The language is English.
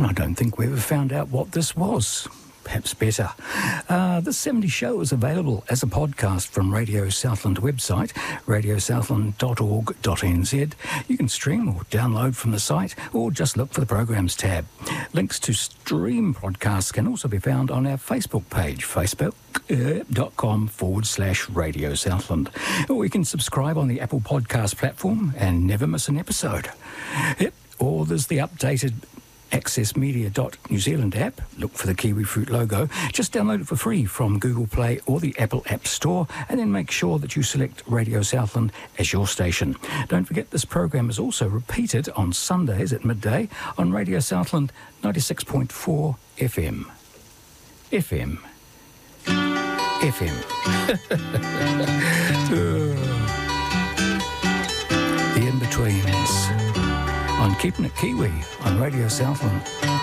I don't think we ever found out what this was. Perhaps better. The 70 show is available as a podcast from Radio Southland website, radiosouthland.org.nz. You can stream or download from the site, or just look for the programs tab. Links to stream podcasts can also be found on our Facebook page, facebook.com/Radio Southland. Or you can subscribe on the Apple Podcast platform and never miss an episode. Or there's the updated accessmedia.new Zealand app. Look for the kiwi fruit logo. Just download it for free from Google Play or the Apple App Store, and then make sure that you select Radio Southland as your station. Don't forget, this program is also repeated on Sundays at midday on Radio Southland 96.4 FM. FM. The in-betweens on Keeping It Kiwi on Radio Southland.